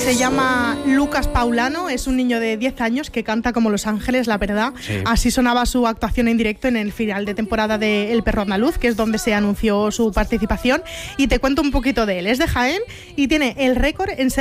Se llama Lucas Paulano, es un niño de 10 años que canta como Los Ángeles, la verdad. Sí. Así sonaba su actuación en directo en el final de temporada de El Perro Andaluz, que es donde se anunció su participación. Y te cuento un poquito de él. Es de Jaén y tiene el récord en ser